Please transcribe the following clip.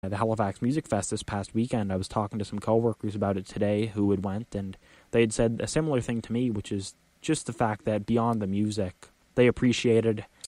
the Halifax Music Fest this past weekend. I was talking to some coworkers about it today who had went, and they had said a similar thing to me, which is just the fact that beyond the music, they appreciated